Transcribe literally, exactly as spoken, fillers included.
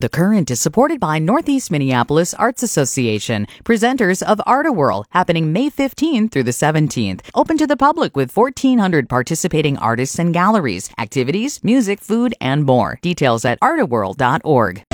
The Current is supported by Northeast Minneapolis Arts Association, presenters of Art-A-Whirl, happening May fifteenth through the seventeenth. Open to the public with fourteen hundred participating artists and galleries, activities, music, food, and more. Details at art a whirl dot org.